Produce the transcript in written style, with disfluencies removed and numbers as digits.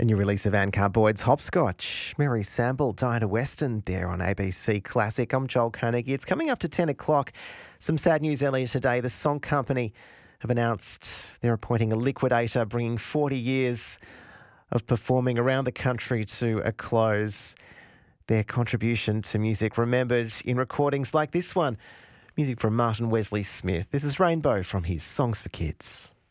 A new release of Anne Boyd's Hopscotch. Mary Sample died a Western there on ABC Classic. I'm Joel Carnegie. It's coming up to 10 o'clock. Some sad news earlier today. The Song Company have announced they're appointing a liquidator, bringing 40 years of performing around the country to a close. Their contribution to music remembered in recordings like this one. Music from Martin Wesley Smith. This is Rainbow from his Songs for Kids.